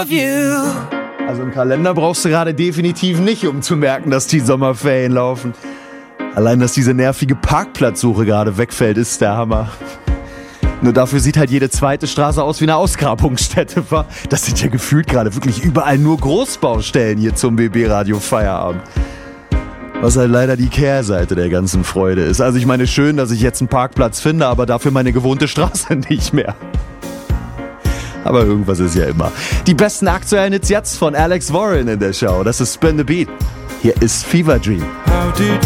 of you. Also einen Kalender brauchst du gerade definitiv nicht, um zu merken, dass die Sommerferien laufen. Allein, dass diese nervige Parkplatzsuche gerade wegfällt, ist der Hammer. Nur dafür sieht halt jede zweite Straße aus wie eine Ausgrabungsstätte. Das sind ja gefühlt gerade wirklich überall nur Großbaustellen hier zum BB-Radio Feierabend. Was halt leider die Kehrseite der ganzen Freude ist. Also ich meine, schön, dass ich jetzt einen Parkplatz finde, aber dafür meine gewohnte Straße nicht mehr. Aber irgendwas ist ja immer. Die besten aktuellen Hits jetzt von Alex Warren in der Show. Das ist Spin the Beat. Hier ist Fever Dream.